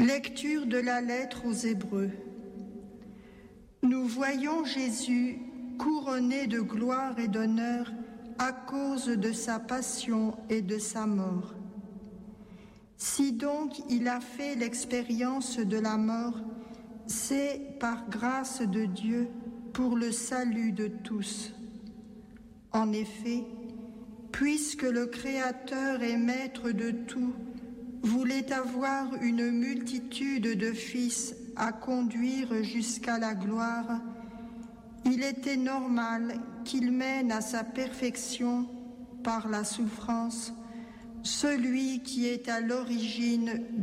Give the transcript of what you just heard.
Lecture de la lettre aux Hébreux. Nous voyons Jésus couronné de gloire et d'honneur à cause de sa passion et de sa mort. Si donc il a fait l'expérience de la mort, c'est par grâce de Dieu pour le salut de tous. En effet, puisque le Créateur et Maître de tout voulait avoir une multitude de fils à conduire jusqu'à la gloire, il était normal qu'il mène à sa perfection par la souffrance celui qui est à l'origine